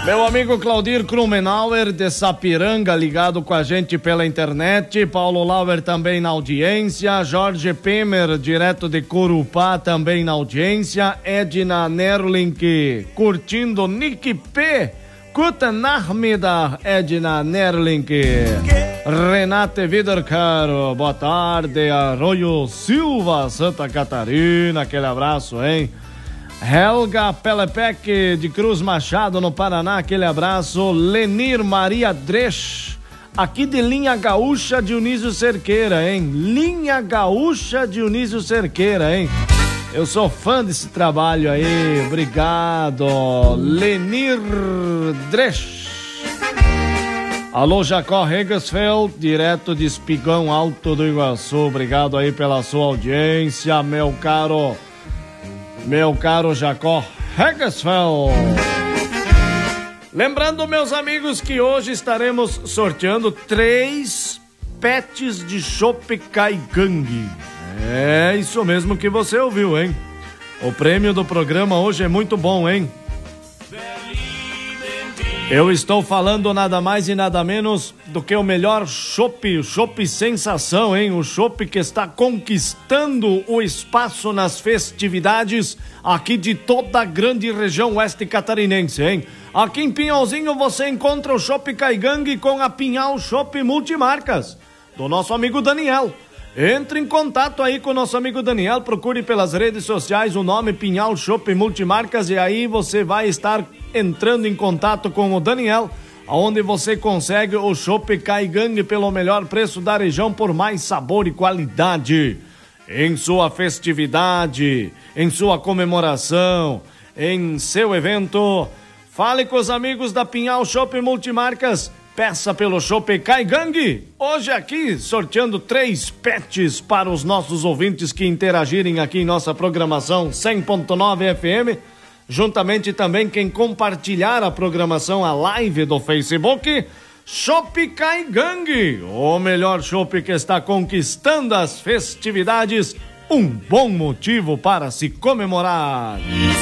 Meu amigo Claudir Krumenauer de Sapiranga, ligado com a gente pela internet. Paulo Lauer também na audiência. Jorge Pemer, direto de Corupá, também na audiência. Edna Nerlink, curtindo Nick P. Guten Nachmittag, Edna Nerlink. Renate Wiedercaro, boa tarde. Arroio Silva, Santa Catarina, aquele abraço, hein? Helga Pelepec de Cruz Machado, no Paraná, aquele abraço. Lenir Maria Dresch, aqui de Linha Gaúcha, Dionísio Cerqueira, hein? Linha Gaúcha, Dionísio Cerqueira, hein? Eu sou fã desse trabalho aí, obrigado. Lenir Dresch. Alô, Jacó Regesfeld, direto de Espigão Alto do Iguaçu, obrigado aí pela sua audiência, meu caro Jacó Regesfeld. Lembrando, meus amigos, que hoje estaremos sorteando 3 pets de chopp Caigangue. É isso mesmo que você ouviu, hein? O prêmio do programa hoje é muito bom, hein? Eu estou falando nada mais e nada menos do que o melhor chopp, o chopp sensação, hein? O chopp que está conquistando o espaço nas festividades aqui de toda a grande região oeste catarinense, hein? Aqui em Pinhalzinho você encontra o chopp Caigangue com a Pinhal Chopp Multimarcas, do nosso amigo Daniel. Entre em contato aí com o nosso amigo Daniel, procure pelas redes sociais o nome Pinhal Chopp Multimarcas e aí você vai estar entrando em contato com o Daniel, onde você consegue o chopp Caigangue pelo melhor preço da região por mais sabor e qualidade. Em sua festividade, em sua comemoração, em seu evento, fale com os amigos da Pinhal Chopp Multimarcas. Peça pelo chopp Caigangue. Hoje aqui, sorteando 3 pets para os nossos ouvintes que interagirem aqui em nossa programação 100.9 FM. Juntamente também quem compartilhar a programação, a live do Facebook. Chopp Caigangue, o melhor chopp que está conquistando as festividades. Um bom motivo para se comemorar.